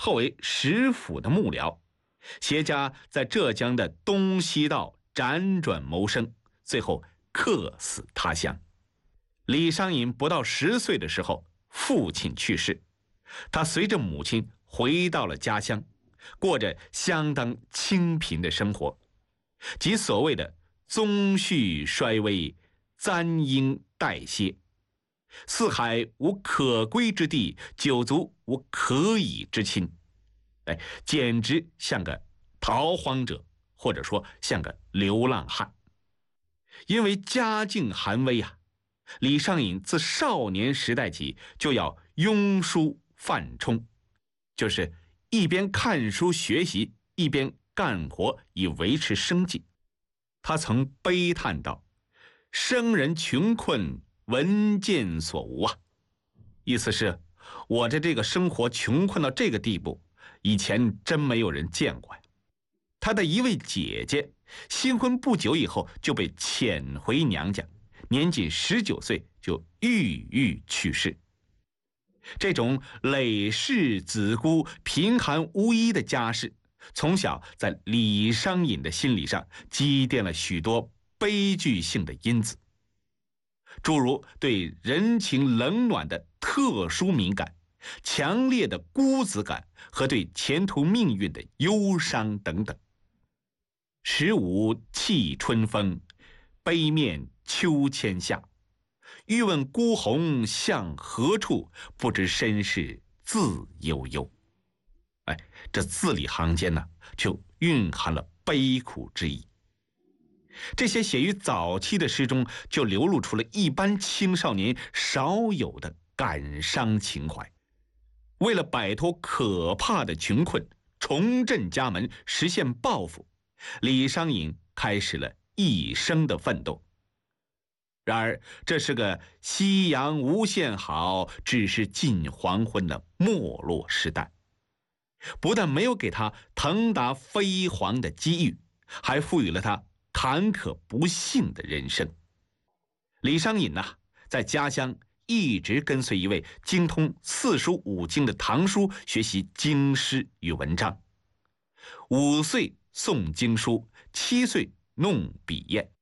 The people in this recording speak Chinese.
后为石府的幕僚，携家在浙江的东西道辗转谋生，最后客死他乡。李商隐不到10岁的时候，父亲去世，他随着母亲回到了家乡，过着相当清贫的生活，即所谓的宗序衰微，簪缨代谢，四海无可归之地，九族无可以之亲。简直像个逃荒者，或者说像个流浪汉。因为家境寒微啊，李商隐自少年时代起就要庸书泛充，就是一边看书学习，一边干活以维持生计。他曾悲叹道：生人穷困，闻见所无啊。意思是我的这个生活穷困到这个地步，以前真没有人见过呀。他的一位姐姐新婚不久以后就被遣回娘家，年仅19岁就郁郁去世。这种累世子孤、贫寒无依的家世，从小在李商隐的心理上积淀了许多悲剧性的因子，诸如对人情冷暖的特殊敏感、强烈的孤子感和对前途命运的忧伤等等。15气春风，悲面秋千下。欲问孤鸿向何处？不知身世自悠悠。这字里行间呢，就蕴含了悲苦之意。这些写于早期的诗中，就流露出了一般青少年少有的感伤情怀。为了摆脱可怕的穷困，重振家门，实现抱负，李商隐开始了一生的奋斗。然而，这是个夕阳无限好，只是近黄昏的没落时代。不但没有给他腾达飞黄的机遇，还赋予了他坎坷不幸的人生。李商隐在家乡一直跟随一位精通4书5经的堂叔学习经诗与文章。5岁诵经书，7岁弄笔砚。